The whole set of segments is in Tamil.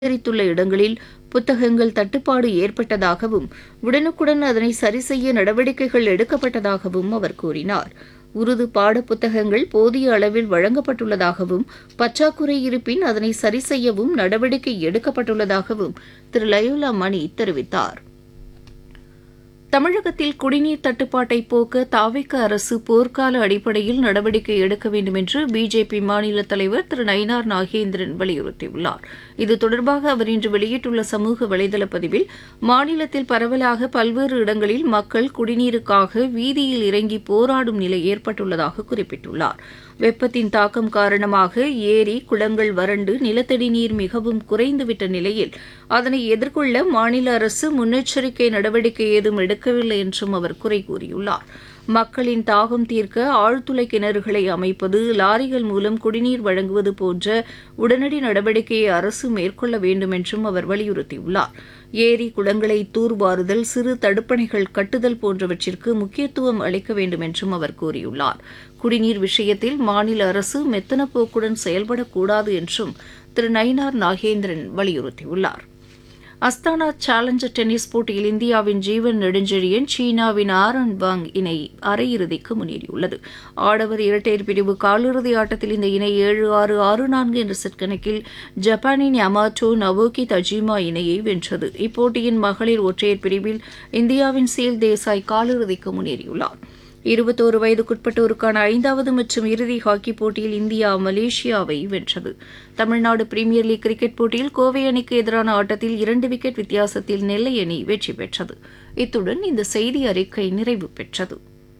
அதிகரித்துள்ள இடங்களில் புத்தகங்கள் தட்டுப்பாடு ஏற்பட்டதாகவும் உடனுக்குடன் அதனை சரிசெய்ய நடவடிக்கைகள் எடுக்கப்பட்டதாகவும் அவர் கூறினார். உருது பாடப்புத்தகங்கள் போதிய அளவில் வழங்கப்பட்டுள்ளதாகவும் பற்றாக்குறை இருப்பின் அதனை சரிசெய்யவும் நடவடிக்கை எடுக்கப்பட்டுள்ளதாகவும் திரு லயோலா மணி தெரிவித்தார். தமிழகத்தில் குடிநீர் தட்டுப்பாட்டை போக்க தாவேகா அரசு போர்க்கால அடிப்படையில் நடவடிக்கை எடுக்க வேண்டும் என்று பிஜேபி மாநில தலைவர் திரு நயினார் நாகேந்திரன் வலியுறுத்தியுள்ளார். இது தொடர்பாக அவர் இன்று வெளியிட்டுள்ள சமூக வலைதள பதிவில், மாநிலத்தில் பரவலாக பல்வேறு இடங்களில் மக்கள் குடிநீருக்காக வீதியில் இறங்கி போராடும் நிலை ஏற்பட்டுள்ளதாக குறிப்பிட்டுள்ளார். வெப்பத்தின் தாக்கம் காரணமாக ஏரி, குளங்கள் வறண்டு நிலத்தடி நீர் மிகவும் குறைந்துவிட்ட நிலையில் அதனை எதிர்கொள்ள மாநில அரசு முன்னெச்சரிக்கை நடவடிக்கை ஏதும் எடுக்கவில்லை என்றும் அவர் குறை கூறியுள்ளார். மக்களின் தாகம் தீர்க்க ஆழ்துளை கிணறுகளை அமைப்பது, லாரிகள் மூலம் குடிநீர் வழங்குவது போன்ற உடனடி நடவடிக்கையை அரசு மேற்கொள்ள வேண்டும் என்றும் அவர் வலியுறுத்தியுள்ளார். ஏரி, குளங்களை தூர்வாறுதல், சிறு தடுப்பணைகள் கட்டுதல் போன்றவற்றிற்கு முக்கியத்துவம் அளிக்க வேண்டும் என்றும் அவர் கூறியுள்ளார். குடிநீர் விஷயத்தில் மாநில அரசு மெத்தன போக்குடன் செயல்படக்கூடாது என்றும் திரு நயினார் நாகேந்திரன் வலியுறுத்தியுள்ளார். அஸ்தானா சேலஞ்சர் டென்னிஸ் போட்டியில் இந்தியாவின் ஜீவன் நெடுஞ்செழியன் சீனாவின் ஆரன் வாங் இணை அரையிறுதிக்கு முன்னேறியுள்ளது. ஆடவர் இரட்டையர் பிரிவு காலிறுதி ஆட்டத்தில் இந்த இணை 7-6, 6-4 என்ற செட் கணக்கில் ஜப்பானின் யமாட்டோ நவோகி தஜிமா இணையை வென்றது. இப்போட்டியின் மகளிர் ஒற்றையர் பிரிவில் இந்தியாவின் சீல் தேசாய் காலிறுதிக்கு முன்னேறியுள்ளார். 21 வயதுக்குட்பட்டோருக்கான 5வது மற்றும் இறுதி ஹாக்கி போட்டியில் இந்தியா மலேசியாவை வென்றது. தமிழ்நாடு பிரீமியர் லீக் கிரிக்கெட் போட்டியில் கோவை அணிக்கு எதிரான ஆட்டத்தில் 2 விக்கெட் வித்தியாசத்தில் நெல்லை அணி வெற்றி பெற்றது. இத்துடன் இந்த செய்தி அறிக்கை நிறைவு பெற்றது.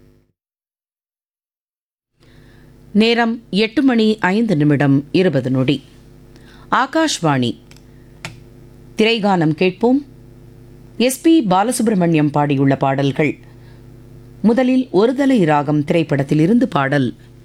நேரம் 8:05 ஆகாஷ்வாணி. திரைகானம் கேட்போம். எஸ்.பி. பாலசுப்ரமணியம் பாடியுள்ள பாடல்கள். முதலில் ஒருதலை ராகம் திரைப்படத்திலிருந்து பாடல்.